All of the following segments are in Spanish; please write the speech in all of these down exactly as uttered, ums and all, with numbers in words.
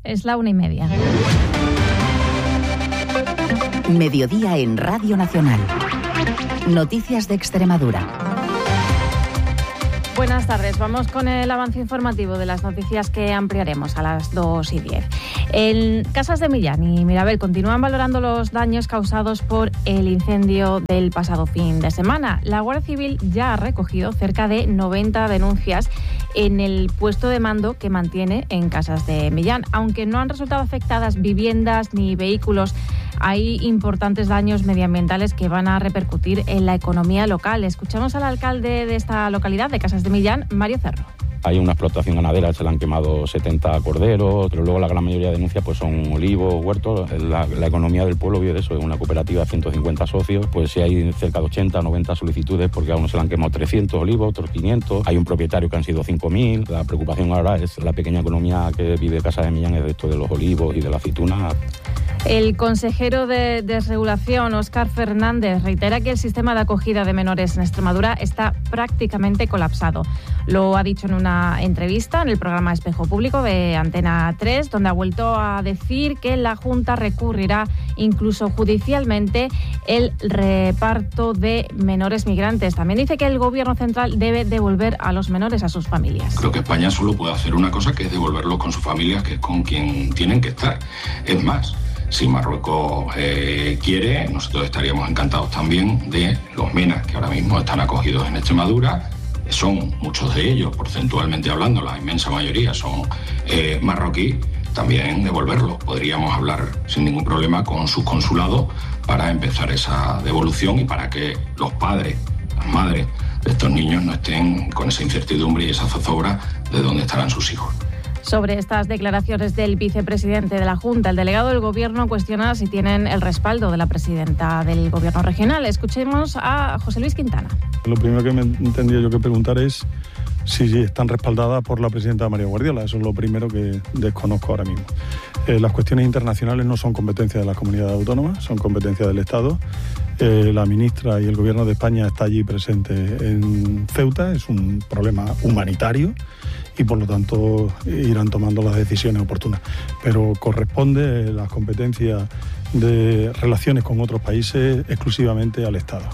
Es la una y media. Mediodía en Radio Nacional. Noticias de Extremadura. Buenas tardes. Vamos con el avance informativo de las noticias que ampliaremos a las dos y diez. En Casas de Millán y Mirabel continúan valorando los daños causados por el incendio del pasado fin de semana. La Guardia Civil ya ha recogido cerca de noventa denuncias en el puesto de mando que mantiene en Casas de Millán. Aunque no han resultado afectadas viviendas ni vehículos, hay importantes daños medioambientales que van a repercutir en la economía local. Escuchamos al alcalde de esta localidad, de Casas de Millán, Mario Cerro. Hay una explotación ganadera, se le han quemado setenta corderos, pero luego la gran mayoría de denuncias pues son olivos, huertos. La, la economía del pueblo vive de eso, es una cooperativa de ciento cincuenta socios, pues sí hay cerca de ochenta, noventa solicitudes porque a uno se le han quemado trescientos olivos, otros quinientos. Hay un propietario que han sido cinco mil. La preocupación ahora es la pequeña economía que vive Casa de Millán, es de esto de los olivos y de la aceituna. El consejero de Desregulación, Óscar Fernández, reitera que el sistema de acogida de menores en Extremadura está prácticamente colapsado. Lo ha dicho en una entrevista en el programa Espejo Público de Antena tres, donde ha vuelto a decir que la Junta recurrirá incluso judicialmente el reparto de menores migrantes. También dice que el Gobierno central debe devolver a los menores a sus familias. Creo que España solo puede hacer una cosa, que es devolverlos con sus familias, que es con quien tienen que estar. Es más, si Marruecos eh, quiere, nosotros estaríamos encantados también de los MENA que ahora mismo están acogidos en Extremadura. Son muchos de ellos, porcentualmente hablando, la inmensa mayoría son eh, marroquíes, también devolverlos. Podríamos hablar sin ningún problema con sus consulados para empezar esa devolución y para que los padres, las madres de estos niños no estén con esa incertidumbre y esa zozobra de dónde estarán sus hijos. Sobre estas declaraciones del vicepresidente de la Junta, el delegado del Gobierno cuestiona si tienen el respaldo de la presidenta del Gobierno regional. Escuchemos a José Luis Quintana. Lo primero que me entendía yo que preguntar es si están respaldadas por la presidenta María Guardiola. Eso es lo primero que desconozco ahora mismo. Eh, las cuestiones internacionales no son competencia de las comunidades autónomas, son competencia del Estado. Eh, la ministra y el Gobierno de España está allí presente en Ceuta. Es un problema humanitario y por lo tanto irán tomando las decisiones oportunas. Pero corresponde las competencias de relaciones con otros países exclusivamente al Estado.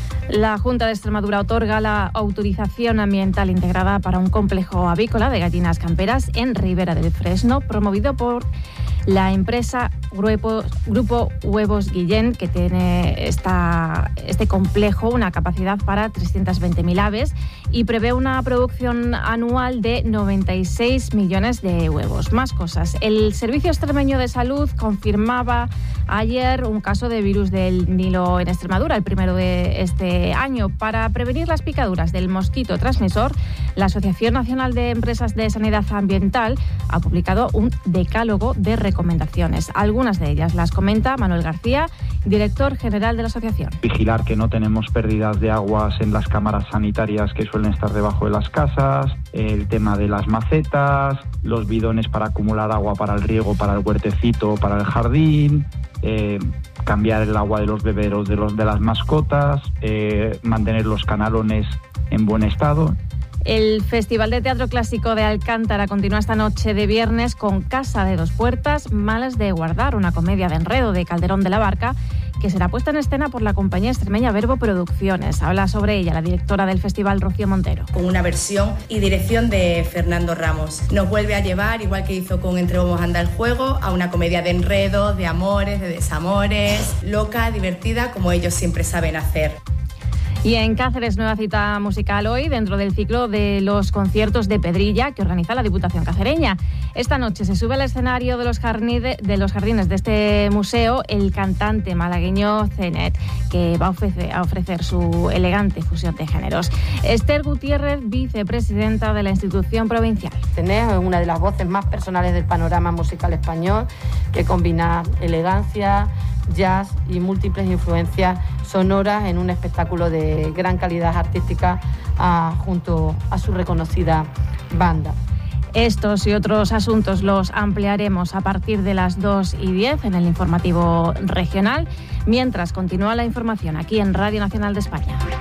La Junta de Extremadura otorga la autorización ambiental integrada para un complejo avícola de gallinas camperas en Ribera del Fresno, promovido por la empresa Grupo, Grupo Huevos Guillén, que tiene esta, este complejo una capacidad para trescientas veinte mil aves y prevé una producción anual de noventa y seis millones de huevos. Más cosas. El Servicio Extremeño de Salud confirmaba ayer un caso de virus del Nilo en Extremadura, el primero de este año. Para prevenir las picaduras del mosquito transmisor, la Asociación Nacional de Empresas de Sanidad Ambiental ha publicado un decálogo de recomendaciones. Algunas de ellas las comenta Manuel García, director general de la asociación. Vigilar que no tenemos pérdidas de aguas en las cámaras sanitarias que suelen estar debajo de las casas, el tema de las macetas, los bidones para acumular agua para el riego, para el huertecito, para el jardín, eh, cambiar el agua de los beberos de, los, de las mascotas, eh, mantener los canalones en buen estado. El Festival de Teatro Clásico de Alcántara continúa esta noche de viernes con Casa de dos Puertas, Malas de Guardar, una comedia de enredo de Calderón de la Barca, que será puesta en escena por la compañía extremeña Verbo Producciones. Habla sobre ella la directora del festival, Rocío Montero. Con una versión y dirección de Fernando Ramos. Nos vuelve a llevar, igual que hizo con Entre Bomos Anda el Juego, a una comedia de enredo, de amores, de desamores, loca, divertida, como ellos siempre saben hacer. Y en Cáceres, nueva cita musical hoy dentro del ciclo de los conciertos de Pedrilla que organiza la Diputación cacereña. Esta noche se sube al escenario de los, jardines, de los jardines de este museo el cantante malagueño Zenet, que va a ofrecer, a ofrecer su elegante fusión de géneros. Esther Gutiérrez, vicepresidenta de la institución provincial. Zenet es una de las voces más personales del panorama musical español, que combina elegancia, jazz y múltiples influencias sonoras en un espectáculo de gran calidad artística a, junto a su reconocida banda. Estos y otros asuntos los ampliaremos a partir de las dos y diez en el informativo regional, mientras continúa la información aquí en Radio Nacional de España.